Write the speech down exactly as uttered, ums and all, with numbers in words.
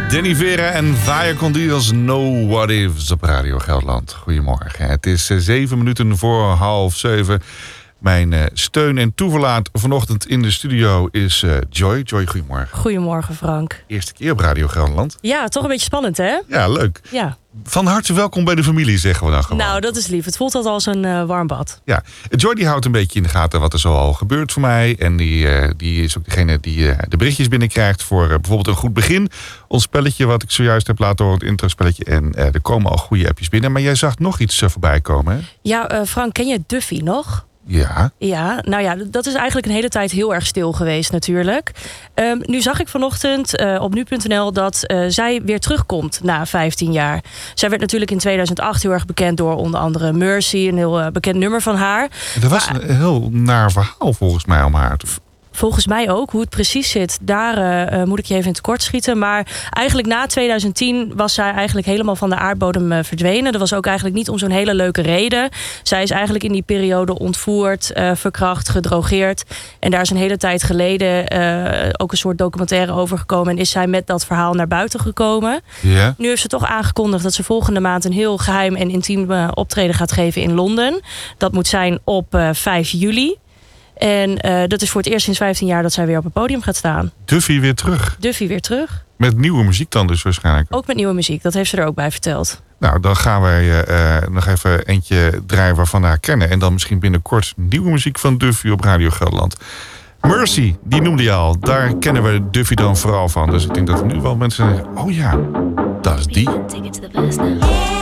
Danny Vera en Vaya con Dios, No What Ifs op Radio Gelderland. Goedemorgen. Het is zeven minuten voor half zeven. Mijn uh, steun en toeverlaat vanochtend in de studio is uh, Joy. Joy, goedemorgen. Goedemorgen, Frank. Eerste keer op Radio Gelderland. Ja, toch een beetje spannend, hè? Ja, leuk. Ja. Van harte welkom bij de familie, zeggen we dan gewoon. Nou, dat is lief. Het voelt altijd als een uh, warm bad. Ja, Joy die houdt een beetje in de gaten wat er zo al gebeurt voor mij. En die, uh, die is ook degene die uh, de berichtjes binnenkrijgt voor uh, bijvoorbeeld een goed begin. Ons spelletje wat ik zojuist heb laten horen, het intro-spelletje. En uh, er komen al goede appjes binnen. Maar jij zag nog iets uh, voorbij komen, hè? Ja, uh, Frank, ken je Duffy nog? Ja. Ja, nou ja, dat is eigenlijk een hele tijd heel erg stil geweest natuurlijk. Um, nu zag ik vanochtend uh, op nu punt n l dat uh, zij weer terugkomt na vijftien jaar. Zij werd natuurlijk in tweeduizend acht heel erg bekend door onder andere Mercy, een heel uh, bekend nummer van haar. Er was maar, een heel naar verhaal volgens mij om haar. Volgens mij ook. Hoe het precies zit, daar uh, moet ik je even in het kort schieten. Maar eigenlijk na tweeduizend tien was zij eigenlijk helemaal van de aardbodem uh, verdwenen. Dat was ook eigenlijk niet om zo'n hele leuke reden. Zij is eigenlijk in die periode ontvoerd, uh, verkracht, gedrogeerd. En daar is een hele tijd geleden uh, ook een soort documentaire over gekomen. En is zij met dat verhaal naar buiten gekomen. Yeah. Nu heeft ze toch aangekondigd dat ze volgende maand een heel geheim en intiem uh, optreden gaat geven in Londen. Dat moet zijn op uh, vijf juli. En uh, dat is voor het eerst sinds vijftien jaar dat zij weer op het podium gaat staan. Duffy weer terug. Duffy weer terug. Met nieuwe muziek dan dus waarschijnlijk. Ook met nieuwe muziek, dat heeft ze er ook bij verteld. Nou, dan gaan wij uh, nog even eentje draaien waarvan we haar kennen. En dan misschien binnenkort nieuwe muziek van Duffy op Radio Gelderland. Mercy, die noemde je al. Daar kennen we Duffy dan vooral van. Dus ik denk dat er nu wel mensen zeggen, oh ja, dat is die.